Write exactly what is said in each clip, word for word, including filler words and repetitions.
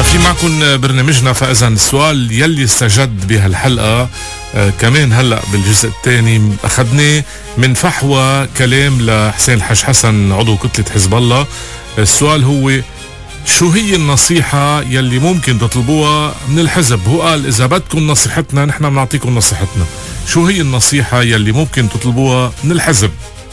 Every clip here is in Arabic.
في معكم برنامجنا. فإذا السؤال يلي استجد بهالحلقة آه كمان هلأ بالجزء الثاني أخذناه من فحوى كلام لحسين الحاج حسن عضو كتلة حزب الله. السؤال هو شو هي النصيحة يلي ممكن تطلبوها من الحزب؟ هو قال إذا بدكم نصيحتنا نحن بنعطيكم نصيحتنا. شو هي النصيحة يلي ممكن تطلبوها من الحزب؟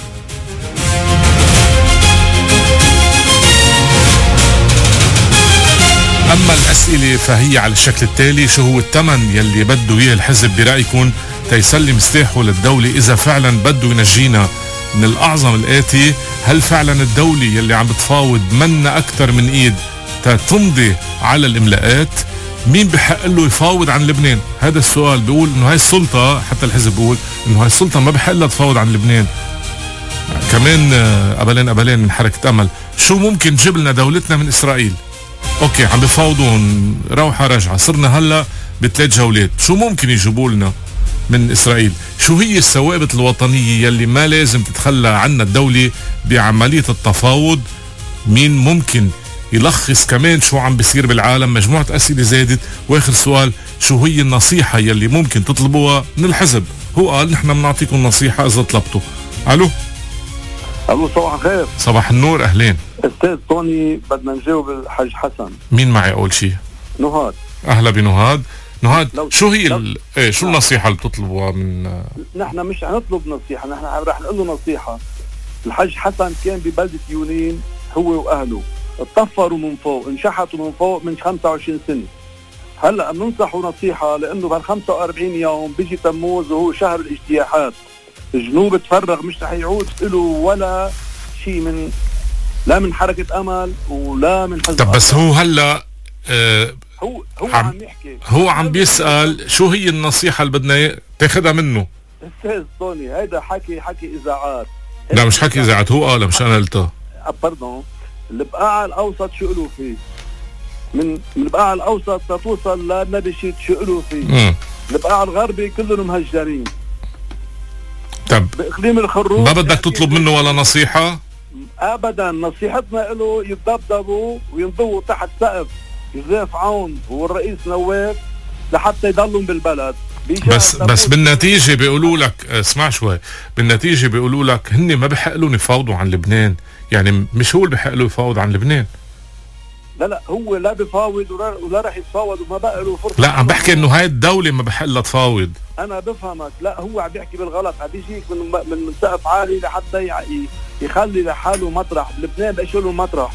أما الأسئلة فهي على الشكل التالي: شو هو الثمن يلي بده إياه الحزب برأيكم تيسلم سلاحه للدولة إذا فعلا بده ينجينا من الأعظم الآتي؟ هل فعلا الدولة يلي عم بتفاوض منا أكثر من إيد تتمضي على الإملاءات؟ مين بحق له يفاوض عن لبنان؟ هذا السؤال بيقول إنه هاي السلطة، حتى الحزب بيقول إنه هاي السلطة ما بحق لها تفاوض عن لبنان. كمان قبلين قبلين من حركة أمل: شو ممكن تجيب لنا دولتنا من إسرائيل؟ اوكي عم بفاوضون روحة رجعة، صرنا هلا بثلاث جولات، شو ممكن يجيبوا لنا من اسرائيل؟ شو هي الثوابت الوطنية يلي ما لازم تتخلى عنها الدولة بعملية التفاوض؟ مين ممكن يلخص كمان شو عم بيصير بالعالم؟ مجموعة اسئلة زادت. واخر سؤال: شو هي النصيحة يلي ممكن تطلبوها من الحزب؟ هو قال نحن بنعطيكم نصيحة اذا طلبتوا. الو الو صباح الخير. صباح النور، اهلين استاذ طوني. بدنا نجاوب الحاج حسن. مين معي اول شيء؟ نهاد. اهلا بنهاد. نهاد شو هي ال... ايه شو النصيحة اللي بتطلبوها من؟ نحن مش هنطلب نصيحة، نحن رح نقول له نصيحة. الحاج حسن كان ببلدة يونين هو واهله، اتطفروا من فوق، انشحتوا من فوق من خمسة وعشرين سنة. هلا بننصحوا نصيحة لانه بال خمسة وأربعين يوم بيجي تموز وهو شهر الاجتياحات. الجنوب تفرغ، مش رح يعود له ولا شيء من لا من حركة أمل ولا من حزب. طب بس هو هلا آه هو هو عم, عم يحكي، هو عم بيسأل شو هي النصيحة اللي بدنا تاخدها منه. استاذ طوني هيدا حكي حكي إذاعات. لا مش حكي إذاعات، هو قال مش أنا قلتها. باردون. البقاع الأوسط شو له فيه؟ من البقاع الأوسط تتوصل لنبشت شو له فيه؟ البقاع الغربي كلهم مهجرين. طب بإقليم الخروج ما بدك تطلب منه ولا نصيحة؟ ابدا. نصيحتنا له يتضبضبوا وينضووا تحت سقف جوزيف عون والرئيس نواف لحتى يضلوا بالبلد. بس بس بالنتيجة بيقولوا لك، اسمع شوي، بالنتيجة بيقولوا لك هن ما بحق لهم يفاوضوا عن لبنان. يعني مش هو اللي بحق له يفاوض عن لبنان. لا لا هو لا بفاوض ولا رح يتفاوض وما بقى له فرصة. لا عم بحكي انه هاي الدولة ما بحق لها تفاوض. انا بفهمك. لا هو عم بيحكي بالغلط، عم بيجيك من من سقف عالي لحتى يخلي لحاله مطرح. لبنان بقى له مطرح.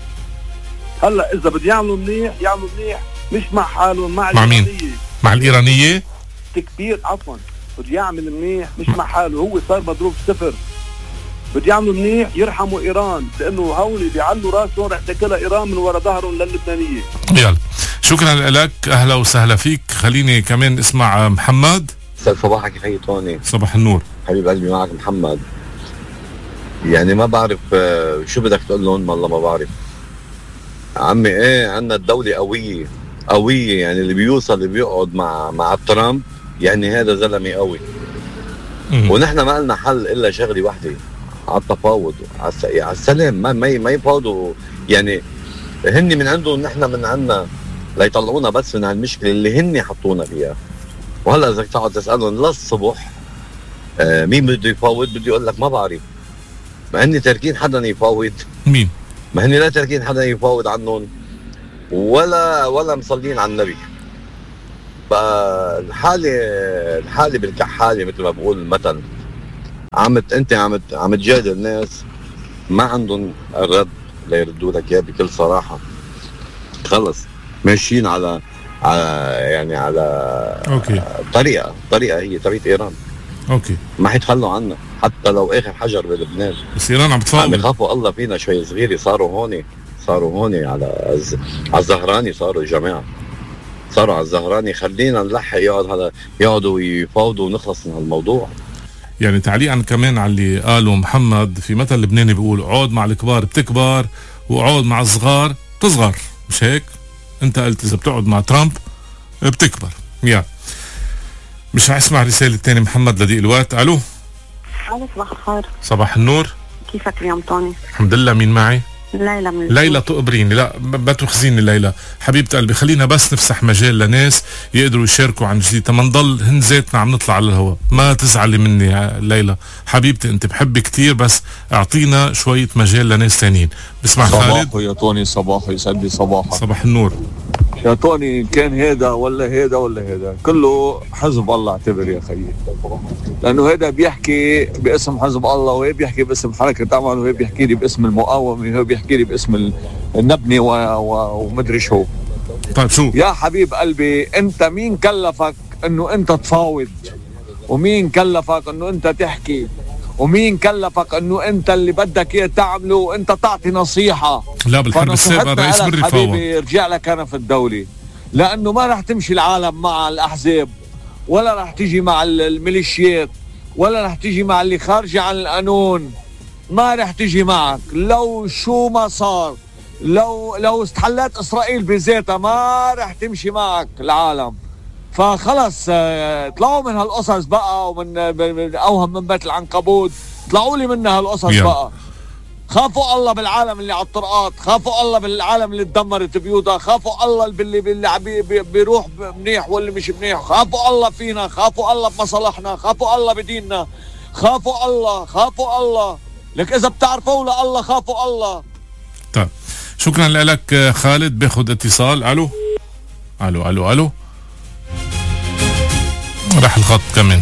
هلا اذا بده يعملوا منيح يعملوا منيح، مش مع حالهم، مع, مع مين؟ مع الإيرانية؟ تكبير عفوا. بده يعمل منيح مش مع حاله، هو صار مضروب صفر. بده يعملوا منيح يرحموا ايران، لانه هون بيعلوا راسهم رح تاكلها ايران من ورا ظهرهم للبنانيه. يلا شكرا لك، اهلا وسهلا فيك. خليني كمان اسمع محمد. يسعد صباحك يا خي طوني. صباح النور حبيب قلبي، معك محمد. يعني ما بعرف شو بدك تقول لهم، والله ما بعرف عمي. ايه عندنا الدولة قوية قوية، يعني اللي بيوصل اللي بيقعد مع مع ترامب يعني هذا زلمة قوي. ونحن ما لنا حل الا شغلة واحدة، على التفاوض على السلام. ما ما ما يفاوضوا، يعني هن من عندهم نحن من عندنا ليطلعونا بس من هالمشكلة اللي هن حطونا فيها. وهلا اذا تقعد تسألهم للصبح آه مين بده يفاوض، بده يقول لك ما بعرف. ما هن تاركين حدا يفاوض. مين؟ ما هن لا تاركين حدا يفاوض عنهم ولا ولا مصلين على النبي. فالحالة الحالة بالكحالة مثل ما بقول المثل. عمت انت عم عم تجادل الناس ما عندهم الرد ليردوا لك اياه بكل صراحة. خلص ماشيين على على يعني على اوكي طريقة طريقة هي طريقة ايران. اوكي ما حيتخلوا عنا حتى لو اخر حجر بلبنان. بس ايران عم تفاوض. عم يخافوا الله فينا شوي صغيرة. صاروا هون صاروا هون على الز... على الزهراني. صاروا الجماعة صاروا على الزهراني. خلينا نلحق يقعد هذا يقعدوا يفاوضوا ونخلص من هالموضوع. يعني تعليقا كمان على اللي قاله محمد، في مثل لبناني بيقول عود مع الكبار بتكبر وعود مع الصغار تصغر، مش هيك؟ انت قلت اذا بتقعد مع ترامب بتكبر. يا مش رح اسمع رسالة تاني محمد لضيق الوقت. الو الو صباح الخير. صباح النور. كيفك اليوم طوني؟ الحمد لله. مين معي؟ ليلى من ليلى تقبريني، لا ما تخزيني ليلى حبيبة قلبي. خلينا بس نفسح مجال لناس يقدروا يشاركوا عن جديد، ما نضل هن ذاتنا عم نطلع على الهواء. ما تزعلي مني يا ليلى حبيبتي، انت بحبك كتير، بس اعطينا شوية مجال لناس ثانيين. بسمع خالد. صباح يا توني، صباح يسعد لي صباحك. صباح النور يا توني. كان هيدا ولا هيدا ولا هيدا، كله حزب الله اعتبر يا خيي، لانه هيدا بيحكي باسم حزب الله، وهي بيحكي باسم حركة عمل، وهي بيحكي لي باسم المقاومة، وهي بيحكي لي باسم النبني و... و... ومدري شو. طيب شو يا حبيب قلبي، انت مين كلفك انه انت تفاوض؟ ومين كلفك انه انت تحكي؟ ومين كلفك انه انت اللي بدك اياه تعمله وانت تعطي نصيحة؟ لا بالحرب السابقة الرئيس مري فاوض. حبيبي ارجع لك انا في الدولة، لانه ما رح تمشي العالم مع الاحزاب، ولا رح تيجي مع الميليشيات، ولا رح تيجي مع اللي خارجة عن القانون. ما رح تيجي معك لو شو ما صار. لو لو استحلت اسرائيل بذاتها ما رح تمشي معك العالم. فخلص اطلعوا من هالقصص بقى، ومن اوهم من بيت العنكبوت، طلعوا لي منها هالقصص بقى. خافوا الله بالعالم اللي على الطرقات، خافوا الله بالعالم اللي تدمرت بيوتها، خافوا الله باللي باللي بي بيروح منيح واللي مش منيح، خافوا الله فينا، خافوا الله بمصالحنا، خافوا الله بديننا، خافوا الله، خافوا الله. لك اذا بتعرفوا لا الله خافوا الله. طيب شكرا لك خالد. باخد اتصال. الو الو الو الو راح الخط كمان.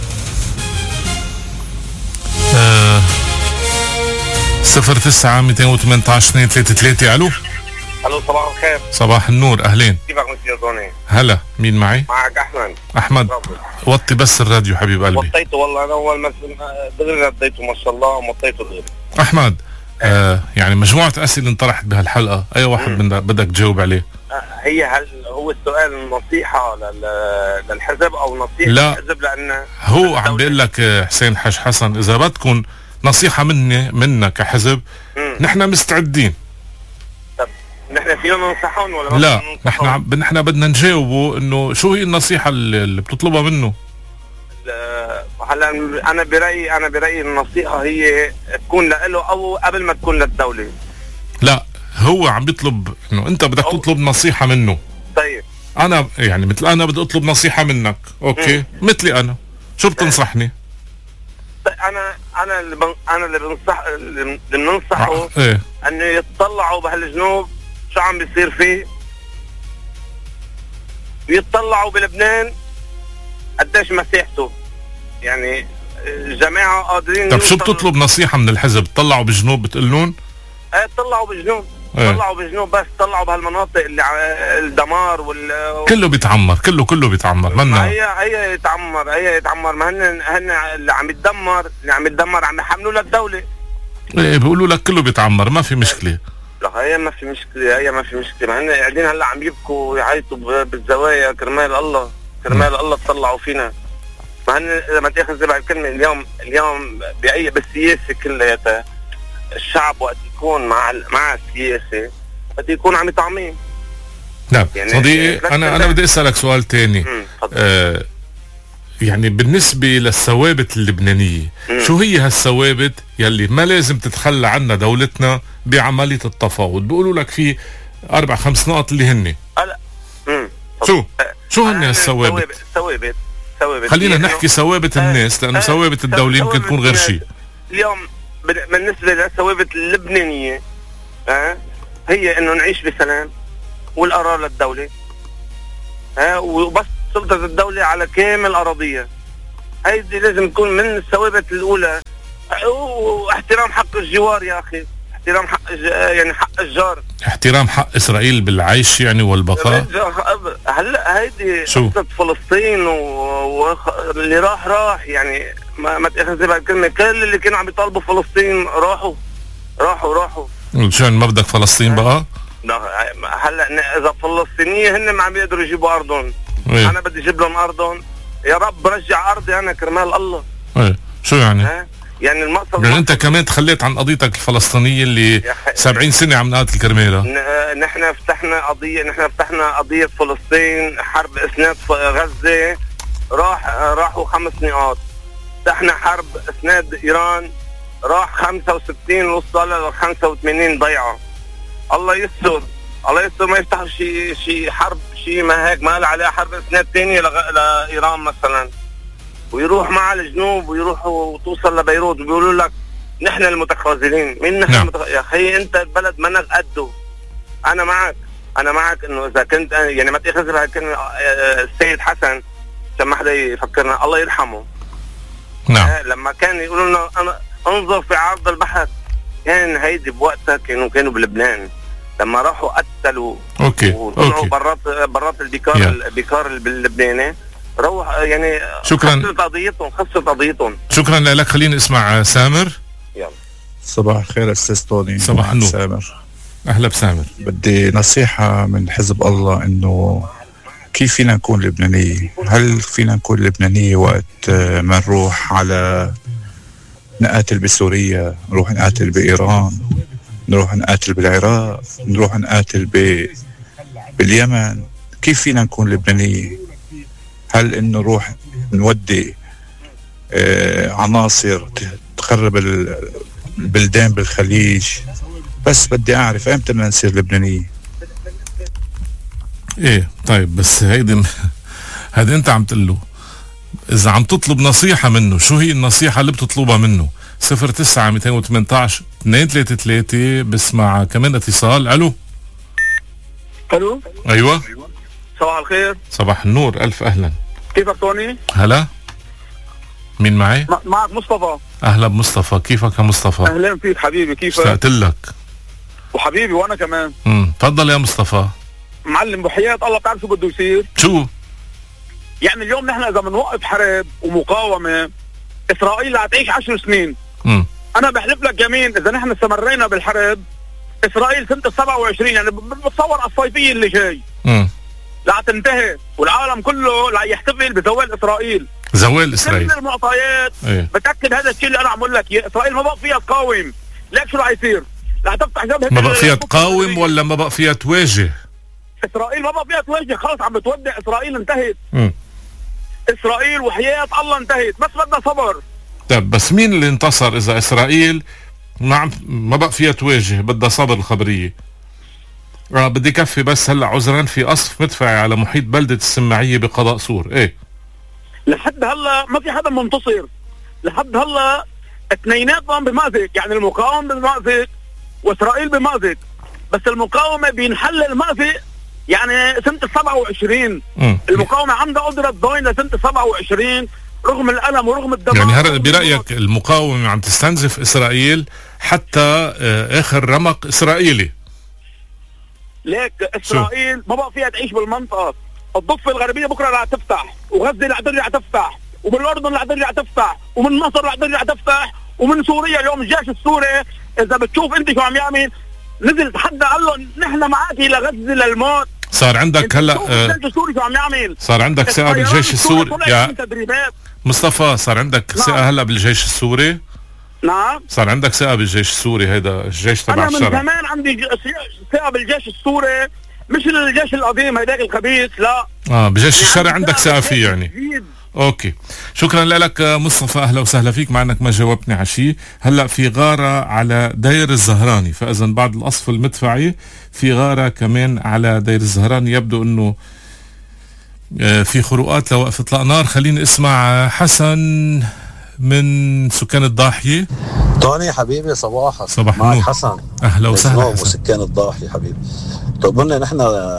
آه صفر تسعة مئتين وثمانية عشر اثنين ثلاثة ثلاثة. الو الو صباح الخير. صباح النور، اهلين. كيفك مسيو توني؟ هلا، مين معي؟ معك احمد. احمد وطي بس الراديو حبيب قلبي. وطيته والله، انا اول ما دغري رديته ما شاء الله، وطيته دغري. احمد آه يعني مجموعة اسئلة انطرحت بهالحلقة، اي واحد من بدك تجاوب عليه؟ هي هل هو السؤال نصيحة للحزب او نصيحة لا. للحزب؟ لان هو عم بيقول لك حسين حاج حسن، اذا بدكم نصيحة مني منا كحزب نحن مستعدين. طب نحن فينا ننصحهم ولا لا؟ نحن نحن بدنا نجاوبه انه شو هي النصيحة اللي بتطلبها منه. هلا انا برايي انا برايي النصيحة هي تكون له او قبل ما تكون للدولة. لا هو عم بيطلب انه انت بدك تطلب نصيحة منه. طيب انا يعني مثل انا بدي اطلب نصيحة منك، اوكي؟ مم. مثلي انا شو بتنصحني؟ طيب انا انا اللي بن... انا اللي بنصح اللي بننصحه آه. ايه؟ انه يتطلعوا بهالجنوب شو عم بيصير فيه، ويتطلعوا بلبنان قديش مساحته، يعني الجماعة قادرين. طب شو بتطلب نصيحة من الحزب؟ طلعوا بجنوب بتقلون؟ ايه طلعوا بجنوب، ايه. طلعوا بجنوب، بس طلعوا بهالمناطق اللي الدمار وال كله بيتعمر، كله كله بيتعمر. منا هي هي يتعمر هي يتعمر ما هن هن اللي عم يتدمر اللي عم يتدمر عم يحملوا للدولة. ايه بيقولوا لك كله بيتعمر، ما في مشكلة. لا هي ما في مشكلة، هي ما في مشكلة، ما هن قاعدين هلا عم يبكوا ويعيطوا بالزوايا كرمال الله، كرمال الله تطلعوا فينا. ما هن اذا ما تاخذ زي الكلمة اليوم اليوم بأي بالسياسة كلياتها الشعب وقت يكون مع مع السياسة وقت يكون عم يطعمين. نعم يعني صديقي، انا انا بدي اسالك سؤال تاني. آه يعني بالنسبة للثوابت اللبنانية، مم. شو هي هالثوابت يلي ما لازم تتخلى عنها دولتنا بعملية التفاوض؟ بيقولوا لك في اربع خمس نقط اللي هن. لا شو شو هن هالثوابت؟ ثوابت ثوابت خلينا نحكي ثوابت الناس، لانه ثوابت الدولة يمكن تكون غير شيء. اليوم بالنسبة للثوابت اللبنانية ها هي انه نعيش بسلام والقرار للدولة، ها وبس سلطة الدولة على كامل الأراضية. هيدي لازم تكون من الثوابت الأولى، واحترام حق الجوار يا أخي، احترام حق يعني حق الجار، احترام حق إسرائيل بالعيش يعني والبقاء. هلا هيدي قصة فلسطين واللي راح راح يعني ما ما تاخذ زي الكلمة، كل اللي كانوا عم يطالبوا فلسطين راحوا راحوا راحوا شو ما بدك فلسطين بقى؟ لا هلا اذا فلسطينية هن ما عم يقدروا يجيبوا ارضهم، ايه؟ انا بدي اجيب لهم ارضهم، يا رب رجع ارضي انا كرمال الله. ايه شو يعني؟ ها؟ يعني المقصد يعني انت كمان تخليت عن قضيتك الفلسطينية اللي سبعين سنة عم نقاتل كرمالها. نحن فتحنا قضية نحن فتحنا قضية فلسطين، حرب اسناد غزة راح راحوا خمس نقاط، فتحنا حرب اسناد ايران راح خمسة وستين وصل ل خمسة وثمانين ضيعه. الله يستر الله يستر ما يفتح شيء شيء حرب شيء ما هيك ما عليها حرب سنة ثانية لإيران مثلا، ويروح مع الجنوب ويروح وتوصل لبيروت وبيقولوا لك نحن المتخاذلين. مين نحن؟ نعم. المتخ... يا أخي أنت البلد منك قده. أنا معك أنا معك إنه إذا كنت يعني ما تأخذ كان السيد حسن عشان ما حدا يفكرنا الله يرحمه. نعم. لما كان يقولوا لنا أنا انظر في عرض البحث، كان هيدي بوقتها كانوا كانوا بلبنان لما راحوا قتلوا اوكي وطلعوا برات برات البكار yeah. البكار اللبناني روح يعني شكرا خسرت قضيتهم خسرت قضيتهم. شكرا لك. خلينا نسمع سامر. يلا. صباح الخير استاذ طوني. صباح النور. سامر. اهلا بسامر. بدي نصيحة من حزب الله انه كيف فينا نكون لبنانية؟ هل فينا نكون لبنانية وقت ما نروح على نقاتل بسوريا، نروح نقاتل بإيران، نروح نقاتل بالعراق، نروح نقاتل ب... باليمن؟ كيف فينا نكون لبنانية؟ هل انه نروح نودي آه عناصر تخرب البلدان بالخليج؟ بس بدي اعرف امتى بدنا نصير لبنانية. ايه طيب بس هيدي هيدي انت عم تقول له اذا عم تطلب نصيحة منه شو هي النصيحة اللي بتطلبها منه؟ صفر تسعة مئتين وثمانية عشر اثنين ثلاثة ثلاثة. بسمع كمان اتصال. الو الو ايوه صباح الخير. صباح النور. الف اهلا. كيفك توني؟ هلا مين معي؟ معك مصطفى. اهلا بمصطفى. كيفك يا مصطفى؟ اهلا فيك حبيبي. كيفك؟ اشتقت لك وحبيبي وانا كمان. امم تفضل يا مصطفى. معلم بحياة الله بتعرف شو بده يصير؟ شو؟ يعني اليوم نحن اذا بنوقف حرب ومقاومة اسرائيل رح تعيش عشر سنين. امم انا بحلف لك يمين اذا نحن استمرينا بالحرب اسرائيل سنة سبعة وعشرين يعني بتصور الصيفية اللي جاي امم لا تنتهي والعالم كله لا يحتفل بزوال اسرائيل. زوال اسرائيل. كل المعطيات ايه؟ بتاكد هذا الشيء اللي انا عم اقول لك. اسرائيل ما بقى فيها تقاوم. ليك شو رح يصير؟ رح تفتح جبهة. ما بقى فيها تقاوم ولا ما بقى فيها تواجه؟ اسرائيل ما بقى فيها تواجه خلص. عم بتودع اسرائيل. انتهت امم اسرائيل وحياة الله انتهت. بس بدنا صبر. طيب بس مين اللي انتصر اذا اسرائيل ما عم ما بقى فيها تواجه؟ بدها صبر الخبرية. اه بدي كفي بس هلا عذرا في قصف مدفعي على محيط بلدة السماعية بقضاء سور. ايه لحد هلا ما في حدا منتصر. لحد هلا اثنيناتهم بمأزق. يعني المقاومة بمأزق واسرائيل بمأزق. بس المقاومة بينحل المأزق يعني سنة سبعة وعشرين. مم. المقاومة عندها قدرة تضوين لسنة سبعة وعشرين رغم الألم ورغم الدمار. يعني هذا برأيك المقاومة عم تستنزف إسرائيل حتى آخر رمق إسرائيلي؟ ليك إسرائيل ما بقى فيها تعيش بالمنطقة. الضفة الغربية بكرة رح تفتح، وغزة رح ترجع تفتح، وبالأردن رح ترجع تفتح، ومن مصر رح ترجع تفتح، ومن سوريا اليوم الجيش السوري إذا بتشوف أنت شو عم يعمل نزل تحدى قال له نحن معك إلى غزة للموت. صار عندك هلا صار عندك ثقة بالجيش السوري يا مصطفى؟ صار عندك ثقة هلا بالجيش السوري؟ نعم صار عندك ثقة بالجيش السوري. هيدا الجيش تبع الشرع. أنا من زمان عندي ثقة بالجيش السوري مش الجيش القديم هيداك الخبيث. لا اه بجيش الشرع عندك ثقة فيه يعني. اوكي شكرا لك مصطفى. اهلا وسهلا فيك. مع انك ما جاوبتني على شيء. هلا في غارة على دير الزهراني، فاذا بعد القصف المدفعي في غارة كمان على دير الزهراني. يبدو انه في خروقات لوقف اطلاق نار. خليني اسمع حسن من سكان الضاحية. توني حبيبي صباحك. صباح معك النور. حسن. اهلا وسهلا. وسكان الضاحية حبيبي. طب قلنا نحن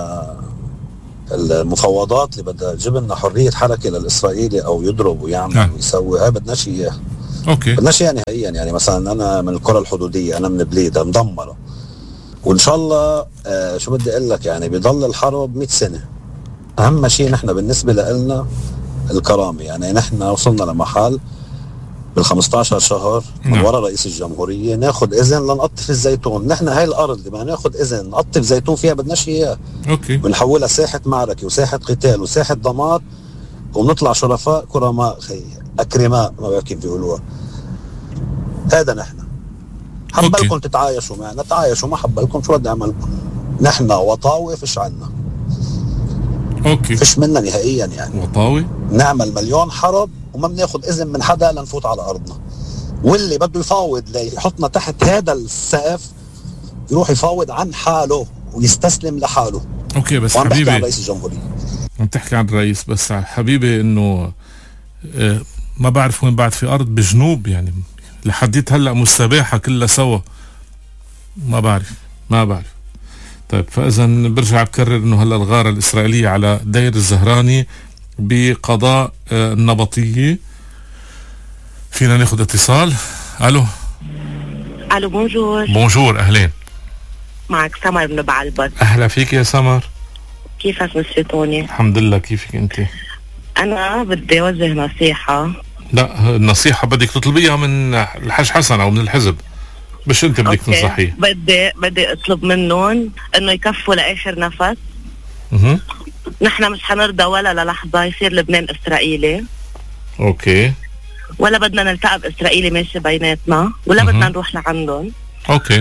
المفاوضات اللي بدها تجيب لنا حريه حركه للاسرائيلي او يضرب ويعمل نعم. ويسوي، هاي بدناش اياها. اوكي بدناش اياها نهائيا. يعني مثلا انا من القرى الحدوديه، انا من بليده مدمره، وان شاء الله آه شو بدي اقول لك يعني بيضل الحرب مئة سنه. اهم شيء نحن بالنسبه لنا الكرامه. يعني نحن وصلنا لمحل بال خمستاشر شهر من نعم. ورا رئيس الجمهوريه ناخذ اذن لنقطف الزيتون. نحن هاي الارض اللي بدنا ناخذ اذن نقطف زيتون فيها بدناش اياها. اوكي بنحولها ساحه معركه وساحه قتال وساحه دمار، وبنطلع شرفاء كرماء خي اكرماء ما بعرف كيف بيقولوها. هذا نحن حبالكم تتعايشوا معنا تعايشوا، ما حبالكم شو بدي اعملكم. نحن وطاوي فيش عنا. اوكي فيش منا نهائيا يعني. وطاوي نعمل مليون حرب وما بناخذ اذن من حدا لنفوت على ارضنا. واللي بده يفاوض ليحطنا تحت هذا السقف يروح يفاوض عن حاله ويستسلم لحاله. اوكي بس وعم بحكي حبيبي عن رئيس الجمهورية. عم تحكي عن الرئيس، بس حبيبي انه آه ما بعرف وين بعد في ارض بجنوب يعني لحديت هلا مستباحة كلها سوا، ما بعرف ما بعرف. طيب فاذا برجع بكرر انه هلا الغارة الاسرائيلية على دير الزهراني بقضاء آه النبطية. فينا ناخد اتصال. الو الو بونجور. بونجور اهلين، معك سمر من بعلبك. اهلا فيك يا سمر. كيفك مسيو توني؟ الحمد لله، كيفك انت؟ انا بدي اوجه نصيحة. لا النصيحة بدك تطلبيها من الحاج حسن او من الحزب، مش انت بدك تنصحيه. بدي بدي اطلب منهم انه يكفوا لاخر نفس. اها نحن مش حنرضى ولا للحظة يصير لبنان اسرائيلي. اوكي. ولا بدنا نلتقى باسرائيلي ماشي بيناتنا، ولا مه. بدنا نروح لعندهم. اوكي.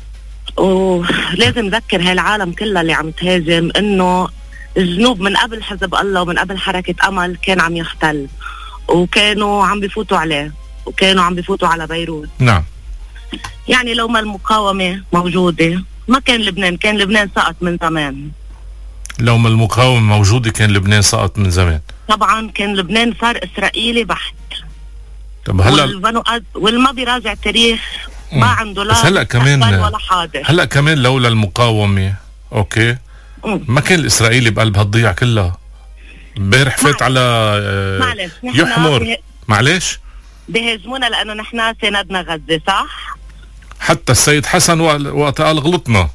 ولازم نذكر هالعالم كلها اللي عم تهاجم انه الجنوب من قبل حزب الله ومن قبل حركة امل كان عم يختل، وكانوا عم بيفوتوا عليه، وكانوا عم بيفوتوا على بيروت. نعم. يعني لو ما المقاومة موجودة ما كان لبنان، كان لبنان سقط من زمان. لو ما المقاومة موجودة كان لبنان سقط من زمان. طبعا كان لبنان صار اسرائيلي بحت. طب هلا والبنو أد... والما بيراجع تاريخ ما عنده لا بس هلا كمان ولا حاضر. هلا كمان لولا المقاومة اوكي مم. ما كان الاسرائيلي بقلب هالضيعة كلها. امبارح فات على آه معلش يحمر به... معلش بيهاجمونا لانه نحن ساندنا غزة، صح؟ حتى السيد حسن وقت قال غلطنا.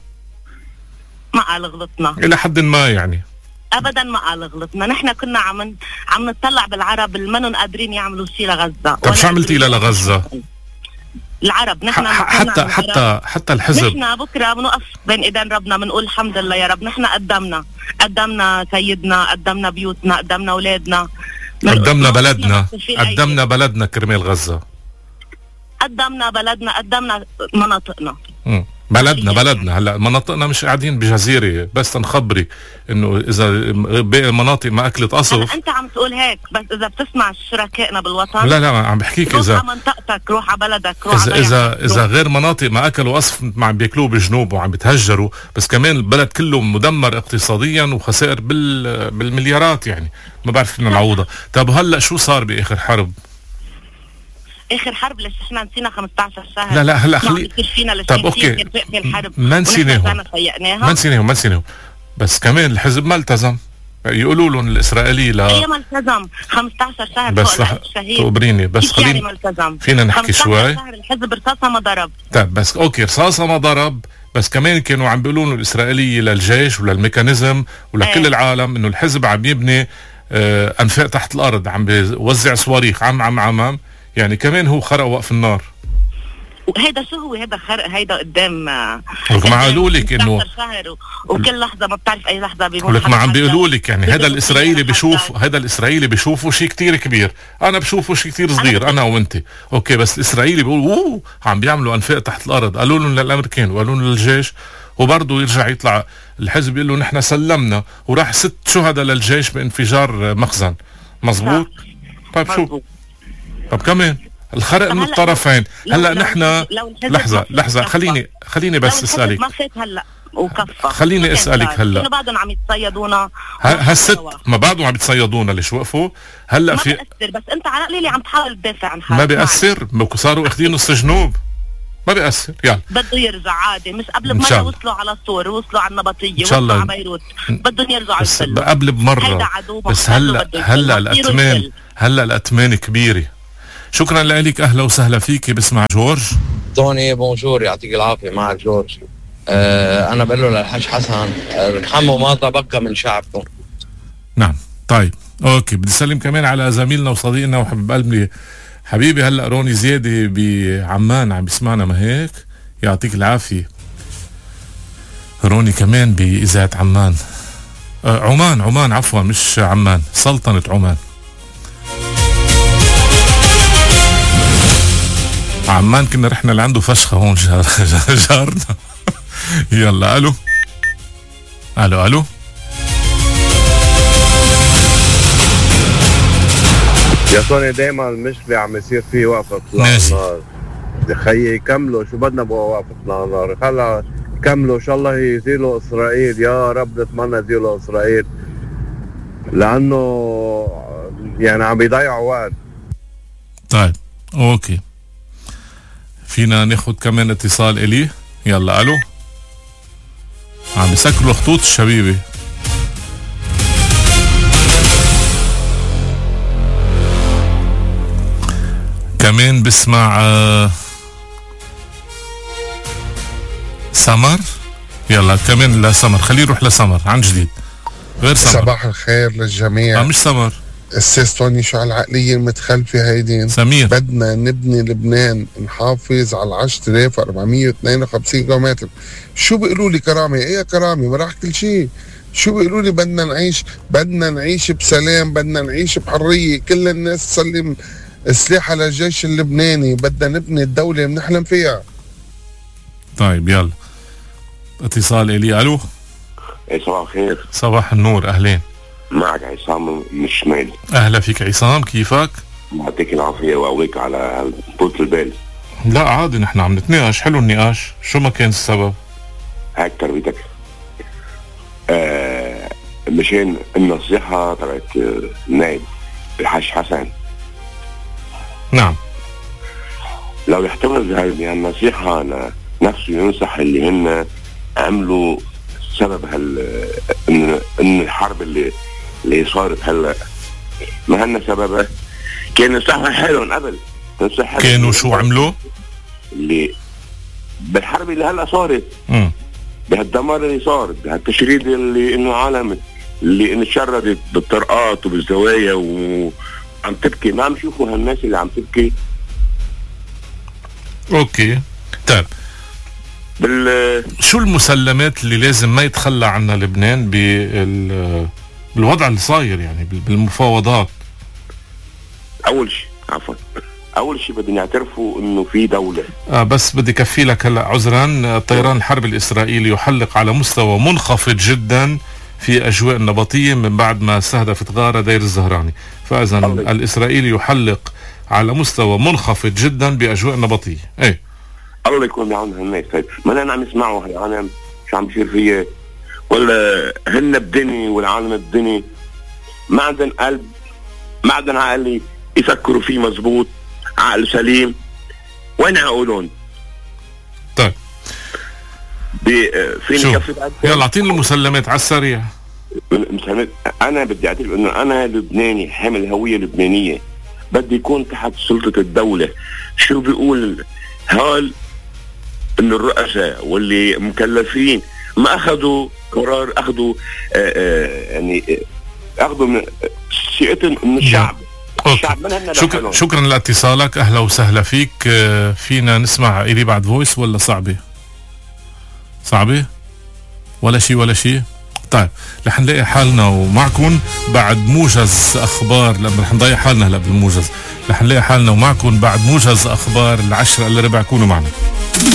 ما قال غلطنا الى حد ما يعني. ابدا ما قال غلطنا، نحن كنا عم عم نطلع بالعرب اللي منهم قادرين يعملوا شيء لغزة. طب شو عملتي لغزة؟ العرب نحن حتى حتى حتى الحزب نحن بكره بنوقف بين ايدين ربنا بنقول الحمد لله يا رب، نحن قدمنا قدمنا سيدنا، قدمنا بيوتنا، قدمنا اولادنا، قدمنا بلدنا، قدمنا بلدنا كرمال غزة، قدمنا بلدنا، قدمنا مناطقنا. امم بلدنا بلدنا هلا مناطقنا مش قاعدين بجزيرة بس تنخبري انه اذا باقي المناطق ما اكلت قصف. انت عم تقول هيك بس اذا بتسمع شركائنا بالوطن. لا لا عم بحكيك اذا روح على منطقتك، روح على بلدك، روح اذا على اذا روح. اذا غير مناطق ما اكلوا قصف ما عم بياكلوه بجنوب وعم بيتهجروا، بس كمان البلد كله مدمر اقتصاديا وخسائر بال بالمليارات يعني ما بعرف فينا نعوضها. طب هلا شو صار باخر حرب؟ اخر حرب ليش احنا نسينا خمسة عشر شهر؟ لا لا هلا خلي طب اوكي ما نسيناهم ما نسيناهم ما نسيناهم بس كمان الحزب ما التزم. يقولوا لهم الاسرائيلي لا هي ما التزم خمسة عشر شهر بس رح تخبريني بس خلينا يعني فينا نحكي شوي. شهر الحزب رصاصه ما ضرب. طيب بس اوكي رصاصه ما ضرب، بس كمان كانوا عم بيقولوا انه الاسرائيلي للجيش وللميكانيزم ولكل ايه. العالم انه الحزب عم يبني آه انفاق تحت الارض، عم بيوزع صواريخ عم عم عم يعني كمان هو خرق وقف النار. وهيدا شو هو هيدا خرق هيدا قدام لك ما قالوا لك انه وكل لحظه ما بتعرف اي لحظه بيموت. لك ما عم بيقولوا لك يعني هذا الاسرائيلي بيشوف هذا الاسرائيلي بيشوفه شيء كتير كبير، انا بشوفه شيء كتير صغير انا وانت اوكي، بس الاسرائيلي بيقول اوه عم بيعملوا انفاق تحت الارض. قالوا لهم للامريكان وقالوا لهم للجيش، وبرضه يرجع يطلع الحزب يقول له نحن سلمنا وراح ست شهداء للجيش بانفجار مخزن. مزبوط. طيب شو طب كمان الخرق من الطرفين. هلا نحن لحظه لحظه خليني خليني بس اسالك ما فات هلا وكفى. خليني اسالك هلا بعدهم عم يتصيدونا هالست ما بعدهم عم يتصيدونا ليش وقفوا هلا في ما بيأثر. بس انت على قليلي عم تحاول تدافع عن حالك. ما بيأثر صاروا اخذين نص جنوب ما بيأثر. يلا بده يرجع عادي، مش قبل بمره وصلوا على الصور وصلوا على النبطيه وصلوا على بيروت، بدهم يرجعوا بس قبل بمره. بس هلا هلا الاثمان هلا الاثمان كبيره. شكرا لك، اهلا وسهلا فيك. بسمع جورج. توني بونجور، يعطيك العافيه. معك جورج. أه انا بقول له للحاج حسن ارحموا ما تبقى من شعبكم. نعم طيب اوكي. بدي اسلم كمان على زميلنا وصديقنا وحبيب قلبي حبيبي هلا روني زياده بعمان عم بيسمعنا، ما هيك؟ يعطيك العافيه روني كمان باذاعه عمان آه عمان عمان عفوا مش عمان، سلطنه عمان. عمان كنا رحنا لعنده فشخة هون جار جارنا. يلا الو الو الو يا سوني دايما المشكلة عم يصير فيه وقفة اطلاق النار. خيي كملوا شو بدنا بقى وقفة اطلاق النار، خلا كملوا ان شاء الله يزيلوا اسرائيل، يا رب نتمنى يزيلوا اسرائيل لانه يعني عم يضيعوا وقت. طيب اوكي، فينا ناخد كمان اتصال الي. يلا الو، عم بسكروا خطوط الشبيبة. كمان بسمع سمر. يلا كمان لسمر، خليه يروح لسمر عن جديد غير سمر. صباح الخير للجميع. آه مش سمر، استاذ توني، شو هالعقلية المتخلفة هيدي؟ سمير. بدنا نبني لبنان، نحافظ على عشرة آلاف وأربعمية واثنين وخمسين كيلومتر. شو بيقولوا لي كرامة؟ ايه كرامة؟ ما راح كل شيء. شو بيقولوا لي؟ بدنا نعيش بدنا نعيش بسلام، بدنا نعيش بحرية، كل الناس تسلم سلاحها للجيش اللبناني، بدنا نبني الدولة بنحلم فيها. طيب يلا اتصال الي. الو. ايه صباح الخير. صباح النور، اهلين. معك عصام من الشمال. اهلا فيك عصام، كيفك؟ يعطيك العافية وقويك على طولة البال. لا عادي، نحن عم نتناقش، حلو النقاش، شو ما كان السبب؟ هيك تربيتك. آه مشان النصيحة تبعت النائب الحاج حسن. نعم. لو يحتمل هذه النصيحة نفسه ينصح اللي هن عملوا سبب هال ان ان الحرب اللي اللي صارت هلا، ما هن سببها كان نصحها حلو قبل. كانوا شو عملوا؟ اللي بالحرب اللي هلا صارت، امم بهالدمار اللي صار، بهالتشريد اللي انه عالم اللي انشردت بالطرقات وبالزوايا وعم تبكي، ما عم شوفوا هالناس اللي عم تبكي. اوكي طيب، بال شو المسلمات اللي لازم ما يتخلى عنها لبنان بال بالوضع اللي صاير، يعني بالمفاوضات؟ اول شيء عفوا اول شيء بدهم يعترفوا انه في دولة. آه بس بدي كفي لك هلا عذرا، طيران الحرب الاسرائيلي يحلق على مستوى منخفض جدا في اجواء النبطية من بعد ما استهدفت غارة دير الزهراني، فاذا الاسرائيلي يحلق على مستوى منخفض جدا باجواء النبطية. ايه الله يكون بعون هالناس. طيب ما انا عم يسمعوا هالعالم شو عم بيصير فيه، ولا هن بدني والعالم بدني، ما عندن قلب، ما عندن عقل يفكروا فيه مزبوط، عقل سليم. وين عقولهم؟ طيب فيني كفي يلا اعطيني المسلمات على السريع. المسلمات انا بدي اعترف انه انا لبناني حامل هوية لبنانية، بدي يكون تحت سلطة الدولة. شو بيقول هال انه الرؤساء واللي مكلفين ما اخذوا قرار، اخذوا آآ آآ يعني اخذوا من ثقتهم من الشعب. الشعب من شكرا شكرا لاتصالك، اهلا وسهلا فيك. فينا نسمع الي بعد فويس ولا صعبة؟ صعبة ولا شيء ولا شيء. طيب رح نلاقي حالنا ومعكم بعد موجز اخبار، لما رح نضيع حالنا هلا بالموجز، رح نلاقي حالنا ومعكم بعد موجز اخبار العشرة الا ربع. كونوا معنا.